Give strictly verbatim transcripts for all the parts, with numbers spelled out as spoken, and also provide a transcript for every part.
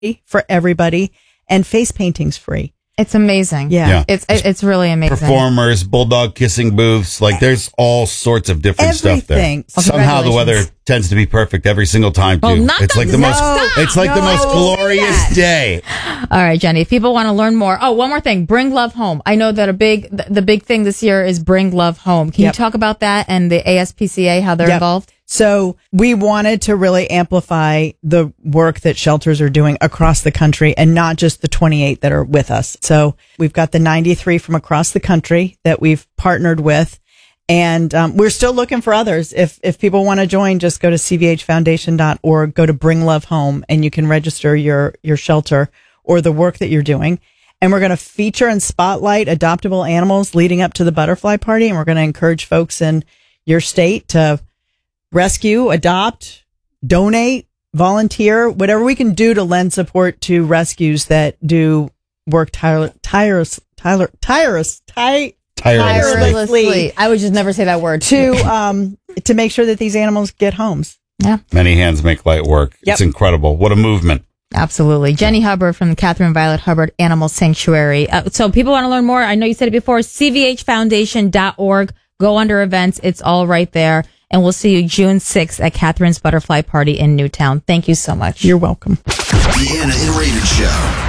for everybody, and face painting's free. It's amazing. Yeah. Yeah. It's it's really amazing. Performers, bulldog kissing booths, like there's all sorts of different stuff there. Everything. Well, Somehow the weather congratulations. tends to be perfect every single time too. Well, not it's the- like the no, most stop. it's like the No, most I won't say glorious that. day. All right, Jenny, if people want to learn more. Oh, one more thing. Bring Love Home. I know that a big the, the big thing this year is Bring Love Home. Can Yep. you talk about that and the A S P C A, how they're Yep. involved? So we wanted to really amplify the work that shelters are doing across the country and not just the twenty-eight that are with us. So we've got the ninety-three from across the country that we've partnered with. And um, we're still looking for others. If if people want to join, just go to c v h foundation dot org, go to Bring Love Home, and you can register your, your shelter or the work that you're doing. And we're going to feature and spotlight adoptable animals leading up to the butterfly party. And we're going to encourage folks in your state to rescue, adopt, donate, volunteer, whatever we can do to lend support to rescues that do work tire, tireless, tire, tireless, ti- Tirelessly. Tirelessly. I would just never say that word. to um to make sure that these animals get homes. Yeah, Many hands make light work. Yep. It's incredible. What a movement. absolutely. Jenny Hubbard from the Catherine Violet Hubbard Animal Sanctuary. Uh, so people want to learn more. I know you said it before. c v h foundation dot org. Go under events. It's all right there. And we'll see you June sixth at Catherine's Butterfly Party in Newtown. Thank you so much. You're welcome. The Anna and Raven Show.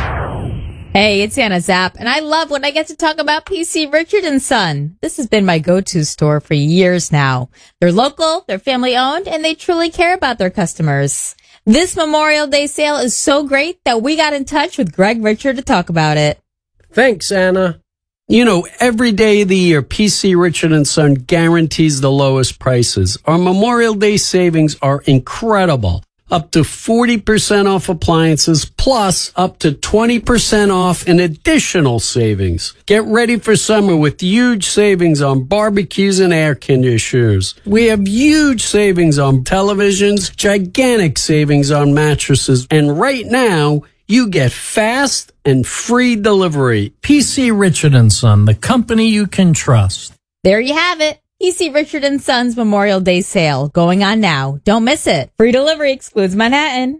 Hey, it's Anna Zapp, and I love when I get to talk about P C Richard and Son. This has been my go-to store for years now. They're local, they're family-owned, and they truly care about their customers. This Memorial Day sale is so great that we got in touch with Greg Richard to talk about it. Thanks, Anna. You know, every day of the year, P C Richard and Son guarantees the lowest prices. Our Memorial Day savings are incredible. Up to forty percent off appliances, plus up to twenty percent off in additional savings. Get ready for summer with huge savings on barbecues and air conditioners. We have huge savings on televisions, gigantic savings on mattresses, and right now, you get fast and free delivery. P C Richard and Son, the company you can trust. There you have it. P C Richard and Son's Memorial Day sale going on now. Don't miss it. Free delivery excludes Manhattan.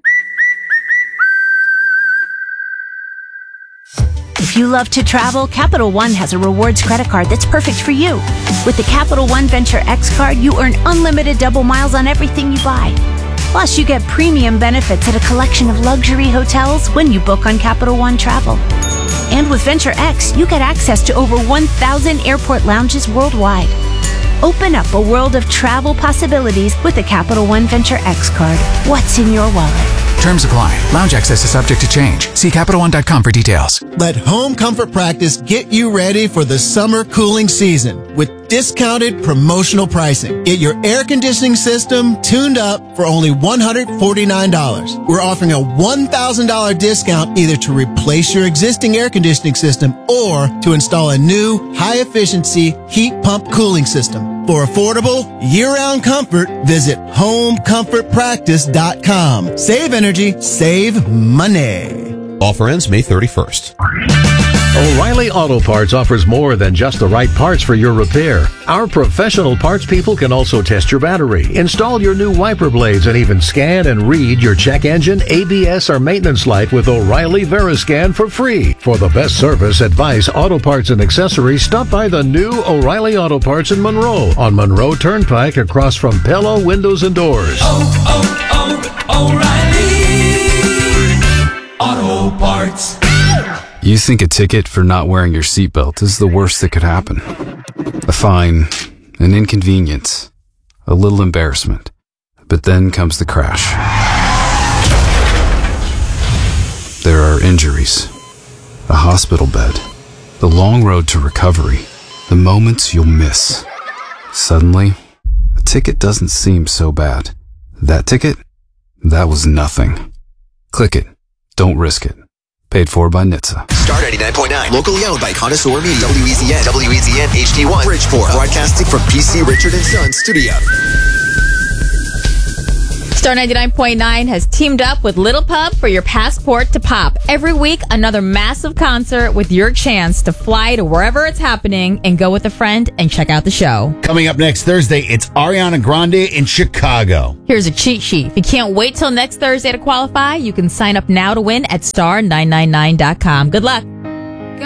If you love to travel, Capital One has a rewards credit card that's perfect for you. With the Capital One Venture X card, you earn unlimited double miles on everything you buy. Plus, you get premium benefits at a collection of luxury hotels when you book on Capital One Travel. And with Venture X, you get access to over one thousand airport lounges worldwide. Open up a world of travel possibilities with the Capital One Venture X card. What's in your wallet? Terms apply. Lounge access is subject to change. See Capital One dot com for details. Let Home Comfort Practice get you ready for the summer cooling season with discounted promotional pricing. Get your air conditioning system tuned up for only one hundred forty-nine dollars. We're offering a one thousand dollars discount either to replace your existing air conditioning system or to install a new high-efficiency heat pump cooling system. For affordable, year-round comfort, visit home comfort practice dot com. Save energy, save money. Offer ends May thirty-first. O'Reilly Auto Parts offers more than just the right parts for your repair. Our professional parts people can also test your battery, install your new wiper blades, and even scan and read your check engine, A B S, or maintenance light with O'Reilly Veriscan for free. For the best service, advice, auto parts, and accessories, stop by the new O'Reilly Auto Parts in Monroe on Monroe Turnpike across from Pello Windows and Doors. Oh, oh, oh, O'Reilly Auto Parts. You think a ticket for not wearing your seatbelt is the worst that could happen. A fine, an inconvenience, a little embarrassment. But then comes the crash. There are injuries, a hospital bed, the long road to recovery, the moments you'll miss. Suddenly, a ticket doesn't seem so bad. That ticket? That was nothing. Click it. Don't risk it. Paid for by N H T S A. Star ninety-nine point nine, locally owned by Connoisseur Media. W E Z N, W E Z N H D one, Bridgeport. Broadcasting from P C Richard and Son Studio. Star ninety-nine point nine has teamed up with Little Pub for your passport to pop. Every week, another massive concert with your chance to fly to wherever it's happening and go with a friend and check out the show. Coming up next Thursday, it's Ariana Grande in Chicago. Here's a cheat sheet. If you can't wait till next Thursday to qualify, you can sign up now to win at star nine ninety-nine dot com. Good luck.